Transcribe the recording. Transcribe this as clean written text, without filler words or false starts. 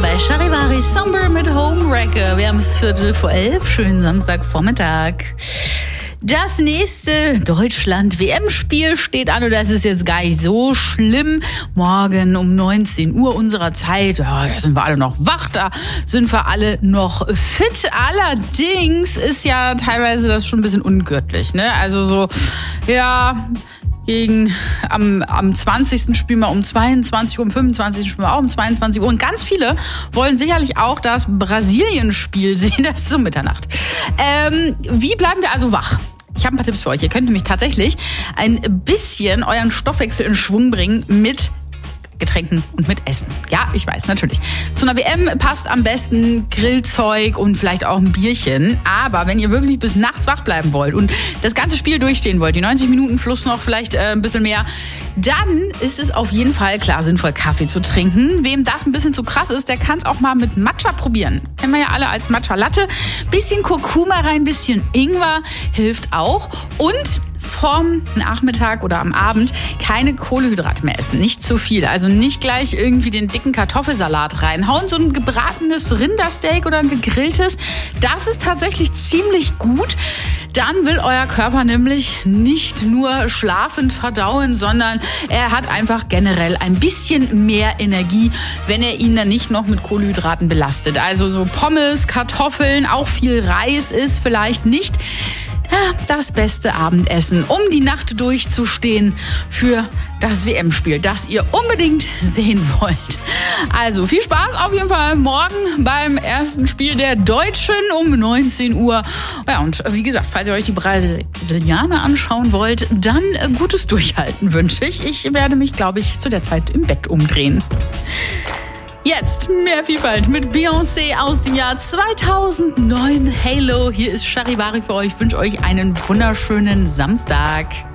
bei Charivari Somber mit Homewrecker. Wir haben es 11:15, schönen Samstagvormittag. Das nächste Deutschland-WM-Spiel steht an und das ist jetzt gar nicht so schlimm. Morgen um 19 Uhr unserer Zeit, ja, da sind wir alle noch wach, da sind wir alle noch fit. Allerdings ist ja teilweise das schon ein bisschen ungürtlich, ne? Also so, ja, am 20. spielen wir um 22 Uhr, am 25. spielen wir auch um 22 Uhr. Und ganz viele wollen sicherlich auch das Brasilien-Spiel sehen, das ist um Mitternacht. Wie bleiben wir also wach? Ich habe ein paar Tipps für euch. Ihr könnt nämlich tatsächlich ein bisschen euren Stoffwechsel in Schwung bringen mit Getränken und mit Essen. Ja, ich weiß, natürlich. Zu einer WM passt am besten Grillzeug und vielleicht auch ein Bierchen. Aber wenn ihr wirklich bis nachts wach bleiben wollt und das ganze Spiel durchstehen wollt, die 90 Minuten plus noch vielleicht ein bisschen mehr, dann ist es auf jeden Fall klar sinnvoll, Kaffee zu trinken. Wem das ein bisschen zu krass ist, der kann es auch mal mit Matcha probieren. Kennen wir ja alle als Matcha Latte. Bisschen Kurkuma rein, bisschen Ingwer hilft auch. Und vorm Nachmittag oder am Abend keine Kohlenhydrate mehr essen. Nicht zu viel. Also nicht gleich irgendwie den dicken Kartoffelsalat reinhauen. So ein gebratenes Rindersteak oder ein gegrilltes, das ist tatsächlich ziemlich gut. Dann will euer Körper nämlich nicht nur schlafend verdauen, sondern er hat einfach generell ein bisschen mehr Energie, wenn er ihn dann nicht noch mit Kohlenhydraten belastet. Also so Pommes, Kartoffeln, auch viel Reis ist vielleicht nicht das beste Abendessen, um die Nacht durchzustehen für das WM-Spiel, das ihr unbedingt sehen wollt. Also viel Spaß auf jeden Fall morgen beim ersten Spiel der Deutschen um 19 Uhr. Ja, und wie gesagt, falls ihr euch die Brasilianer anschauen wollt, dann gutes Durchhalten wünsche ich. Ich werde mich, glaube ich, zu der Zeit im Bett umdrehen. Jetzt mehr Vielfalt mit Beyoncé aus dem Jahr 2009. Halo, hier ist Charivari für euch. Ich wünsche euch einen wunderschönen Samstag.